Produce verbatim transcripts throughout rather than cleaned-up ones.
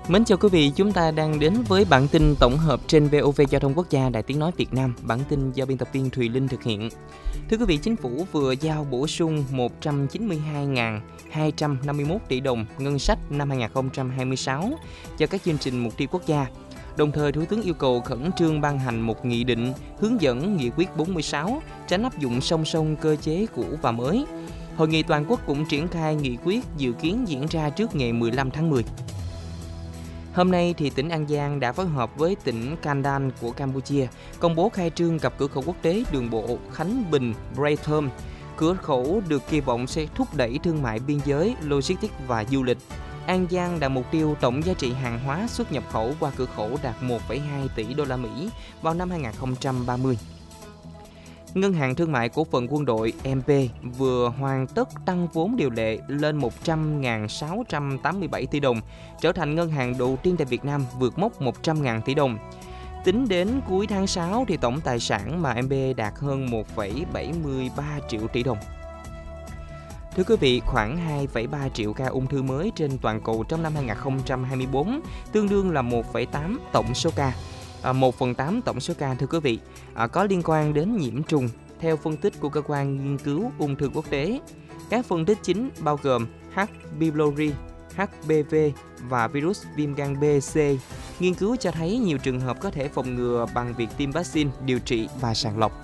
Mến chào quý vị, chúng ta đang đến với bản tin tổng hợp trên vê o vê Giao thông Quốc gia Đài Tiếng nói Việt Nam. Bản tin do biên tập viên Thùy Linh thực hiện. Thưa quý vị, Chính phủ vừa giao bổ sung một trăm chín mươi hai nghìn hai trăm năm mươi mốt tỷ đồng ngân sách năm hai không hai sáu cho các chương trình mục tiêu quốc gia. Đồng thời, Thủ tướng yêu cầu khẩn trương ban hành một nghị định hướng dẫn nghị quyết bốn mươi sáu, tránh áp dụng song song cơ chế cũ và mới. Hội nghị toàn quốc cũng triển khai nghị quyết dự kiến diễn ra trước ngày mười lăm tháng mười. Hôm nay, thì tỉnh An Giang đã phối hợp với tỉnh Kandan của Campuchia công bố khai trương cặp cửa khẩu quốc tế đường bộ Khánh Bình - Braytham. Cửa khẩu được kỳ vọng sẽ thúc đẩy thương mại biên giới, logistics và du lịch. An Giang đặt mục tiêu tổng giá trị hàng hóa xuất nhập khẩu qua cửa khẩu đạt một phẩy hai tỷ đô la Mỹ vào năm hai không ba mươi. Ngân hàng Thương mại Cổ phần Quân đội em pê vừa hoàn tất tăng vốn điều lệ lên một trăm nghìn sáu trăm tám mươi bảy tỷ đồng, trở thành ngân hàng đầu tiên tại Việt Nam vượt mốc một trăm nghìn tỷ đồng. Tính đến cuối tháng sáu, thì tổng tài sản mà em pê đạt hơn một phẩy bảy mươi ba triệu tỷ đồng. Thưa quý vị, khoảng hai phẩy ba triệu ca ung thư mới trên toàn cầu trong năm hai không hai tư, tương đương là một phẩy tám tổng số ca. À, một phần tám tổng số ca, thưa quý vị, à, có liên quan đến nhiễm trùng, theo phân tích của cơ quan nghiên cứu ung thư quốc tế. Các phân tích chính bao gồm H. pylori, hát pê vê và virus viêm gan B, C. Nghiên cứu cho thấy nhiều trường hợp có thể phòng ngừa bằng việc tiêm vaccine, điều trị và sàng lọc.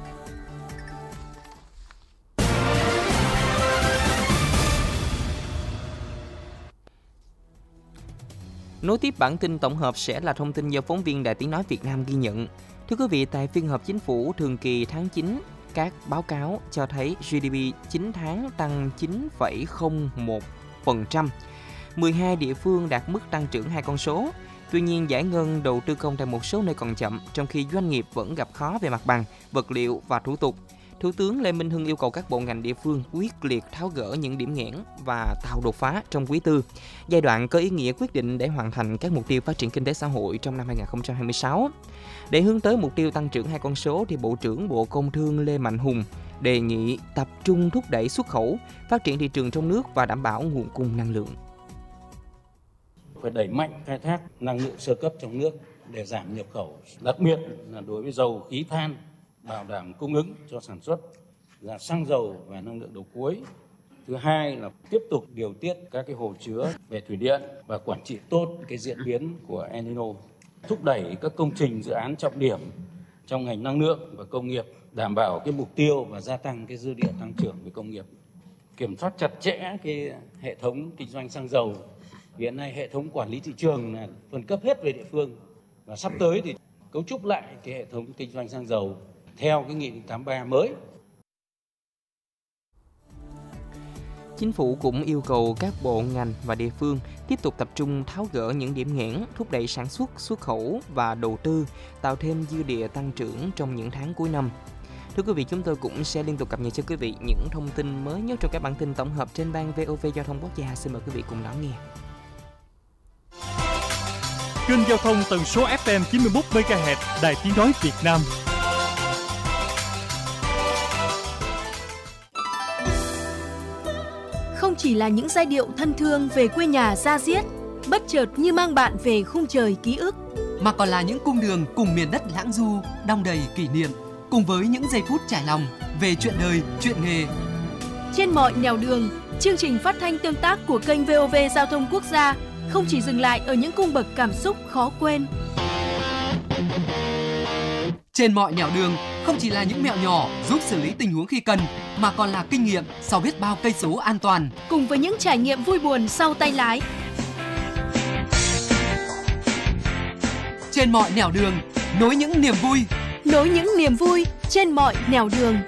Nối tiếp bản tin tổng hợp sẽ là thông tin do phóng viên Đài Tiếng nói Việt Nam ghi nhận. Thưa quý vị, tại phiên họp chính phủ thường kỳ tháng chín, các báo cáo cho thấy giê đê pê chín tháng tăng chín phẩy không một phần trăm. mười hai địa phương đạt mức tăng trưởng hai con số. Tuy nhiên, giải ngân đầu tư công tại một số nơi còn chậm, trong khi doanh nghiệp vẫn gặp khó về mặt bằng, vật liệu và thủ tục. Thủ tướng Lê Minh Hưng yêu cầu các bộ ngành địa phương quyết liệt tháo gỡ những điểm nghẽn và tạo đột phá trong quý tư, giai đoạn có ý nghĩa quyết định để hoàn thành các mục tiêu phát triển kinh tế xã hội trong năm hai không hai sáu. Để hướng tới mục tiêu tăng trưởng hai con số, thì Bộ trưởng Bộ Công Thương Lê Mạnh Hùng đề nghị tập trung thúc đẩy xuất khẩu, phát triển thị trường trong nước và đảm bảo nguồn cung năng lượng. Phải đẩy mạnh khai thác năng lượng sơ cấp trong nước để giảm nhập khẩu, đặc biệt là đối với dầu, khí, than, bảo đảm cung ứng cho sản xuất là xăng dầu và năng lượng đầu cuối. Thứ hai là tiếp tục điều tiết các cái hồ chứa về thủy điện và quản trị tốt cái diễn biến của El Nino, thúc đẩy các công trình dự án trọng điểm trong ngành năng lượng và công nghiệp, đảm bảo cái mục tiêu và gia tăng cái dư địa tăng trưởng về công nghiệp, kiểm soát chặt chẽ cái hệ thống kinh doanh xăng dầu. Hiện nay hệ thống quản lý thị trường là phân cấp hết về địa phương, và sắp tới thì cấu trúc lại cái hệ thống kinh doanh xăng dầu theo cái nghị định tám mươi ba mới. Chính phủ cũng yêu cầu các bộ ngành và địa phương tiếp tục tập trung tháo gỡ những điểm nghẽn, thúc đẩy sản xuất, xuất khẩu và đầu tư, tạo thêm dư địa tăng trưởng trong những tháng cuối năm. Thưa quý vị, chúng tôi cũng sẽ liên tục cập nhật cho quý vị những thông tin mới nhất trong các bản tin tổng hợp trên ban vê o vê Giao thông Quốc gia. Xin mời quý vị cùng đón nghe. Kênh giao thông tần số ép em chín mươi mốt mê ga héc Đài Tiếng nói Việt Nam. Không chỉ là những giai điệu thân thương về quê nhà da diết, bất chợt như mang bạn về khung trời ký ức, mà còn là những cung đường cùng miền đất lãng du, đong đầy kỷ niệm, cùng với những giây phút trải lòng về chuyện đời, chuyện nghề. Trên mọi nẻo đường, chương trình phát thanh tương tác của kênh vê o vê Giao thông Quốc gia không chỉ dừng lại ở những cung bậc cảm xúc khó quên. Trên mọi nẻo đường không chỉ là những mẹo nhỏ giúp xử lý tình huống khi cần, mà còn là kinh nghiệm sau biết bao cây số an toàn, cùng với những trải nghiệm vui buồn sau tay lái. Trên mọi nẻo đường, nối những niềm vui, nối những niềm vui trên mọi nẻo đường.